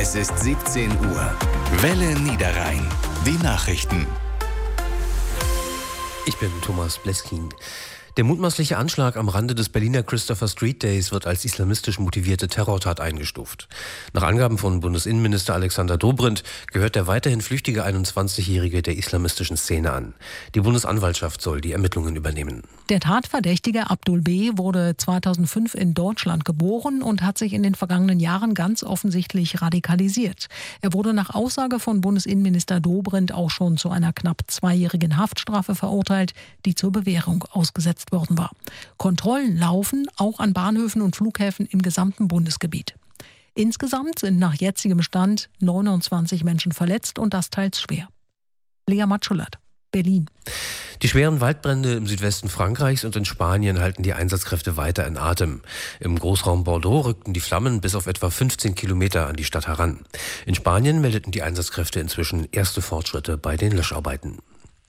Es ist 17 Uhr. Welle Niederrhein. Die Nachrichten. Ich bin Thomas Bleskin. Der mutmaßliche Anschlag am Rande des Berliner Christopher Street Days wird als islamistisch motivierte Terrortat eingestuft. Nach Angaben von Bundesinnenminister Alexander Dobrindt gehört der weiterhin flüchtige 21-Jährige der islamistischen Szene an. Die Bundesanwaltschaft soll die Ermittlungen übernehmen. Der Tatverdächtige Abdul B. wurde 2005 in Deutschland geboren und hat sich in den vergangenen Jahren ganz offensichtlich radikalisiert. Er wurde nach Aussage von Bundesinnenminister Dobrindt auch schon zu einer knapp 2-jährigen Haftstrafe verurteilt, die zur Bewährung ausgesetzt worden war. Kontrollen laufen auch an Bahnhöfen und Flughäfen im gesamten Bundesgebiet. Insgesamt sind nach jetzigem Stand 29 Menschen verletzt und das teils schwer. Lea Matschulat, Berlin. Die schweren Waldbrände im Südwesten Frankreichs und in Spanien halten die Einsatzkräfte weiter in Atem. Im Großraum Bordeaux rückten die Flammen bis auf etwa 15 Kilometer an die Stadt heran. In Spanien meldeten die Einsatzkräfte inzwischen erste Fortschritte bei den Löscharbeiten.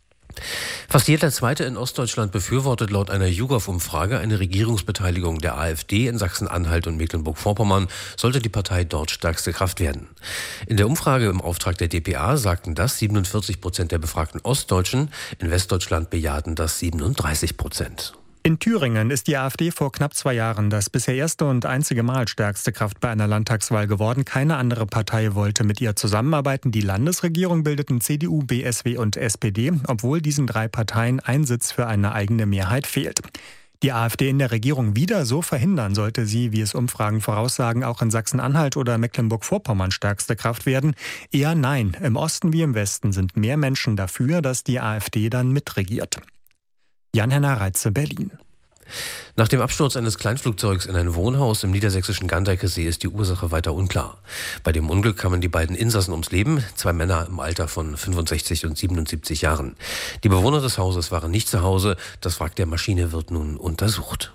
Fast jeder Zweite in Ostdeutschland befürwortet laut einer YouGov-Umfrage eine Regierungsbeteiligung der AfD in Sachsen-Anhalt und Mecklenburg-Vorpommern, sollte die Partei dort stärkste Kraft werden. In der Umfrage im Auftrag der dpa sagten das 47% der befragten Ostdeutschen, in Westdeutschland bejahten das 37%. In Thüringen ist die AfD vor knapp 2 Jahren das bisher erste und einzige Mal stärkste Kraft bei einer Landtagswahl geworden. Keine andere Partei wollte mit ihr zusammenarbeiten. Die Landesregierung bildeten CDU, BSW und SPD, obwohl diesen 3 Parteien ein Sitz für eine eigene Mehrheit fehlt. Die AfD in der Regierung wieder so verhindern, sollte sie, wie es Umfragen voraussagen, auch in Sachsen-Anhalt oder Mecklenburg-Vorpommern stärkste Kraft werden? Eher nein. Im Osten wie im Westen sind mehr Menschen dafür, dass die AfD dann mitregiert. Jan-Henner Reitze, Berlin. Nach dem Absturz eines Kleinflugzeugs in ein Wohnhaus im niedersächsischen Gandeckesee ist die Ursache weiter unklar. Bei dem Unglück kamen die beiden Insassen ums Leben, 2 Männer im Alter von 65 und 77 Jahren. Die Bewohner des Hauses waren nicht zu Hause. Das Wrack der Maschine wird nun untersucht.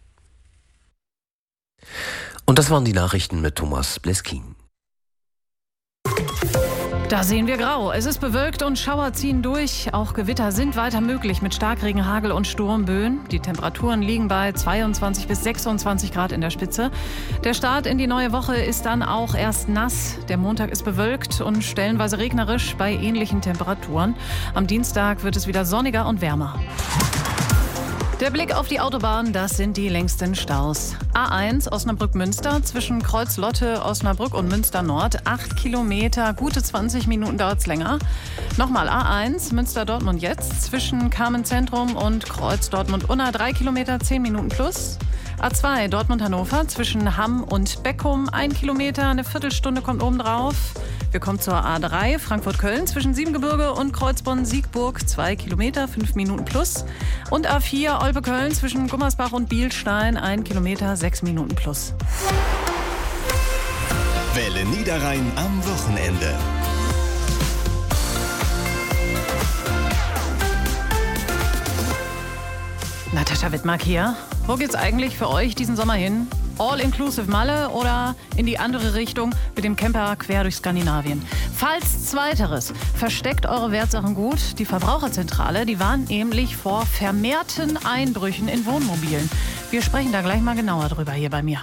Und das waren die Nachrichten mit Thomas Bleskin. Da sehen wir grau. Es ist bewölkt und Schauer ziehen durch. Auch Gewitter sind weiter möglich mit Starkregen, Hagel und Sturmböen. Die Temperaturen liegen bei 22 bis 26 Grad in der Spitze. Der Start in die neue Woche ist dann auch erst nass. Der Montag ist bewölkt und stellenweise regnerisch bei ähnlichen Temperaturen. Am Dienstag wird es wieder sonniger und wärmer. Der Blick auf die Autobahn, das sind die längsten Staus. A1 Osnabrück-Münster zwischen Kreuz-Lotte, Osnabrück und Münster-Nord. 8 Kilometer, gute 20 Minuten dauert es länger. Nochmal A1 Münster-Dortmund jetzt zwischen Carmen-Zentrum und Kreuz-Dortmund-Unna. 3 Kilometer, 10 Minuten plus. A2 Dortmund-Hannover zwischen Hamm und Beckum. 1 Kilometer, eine Viertelstunde kommt obendrauf. Wir kommen zur A3 Frankfurt-Köln zwischen Siebengebirge und Kreuzbronn-Siegburg. 2 Kilometer, 5 Minuten plus. Und A4 Olpe-Köln zwischen Gummersbach und Bielstein. 1 Kilometer, 6 Minuten plus. Welle Niederrhein am Wochenende. Natascha Wittmark hier. Wo geht's eigentlich für euch diesen Sommer hin? All-inclusive Malle oder in die andere Richtung mit dem Camper quer durch Skandinavien? Falls Zweiteres, versteckt eure Wertsachen gut. Die Verbraucherzentrale, die warnt nämlich vor vermehrten Einbrüchen in Wohnmobilen. Wir sprechen da gleich mal genauer drüber hier bei mir.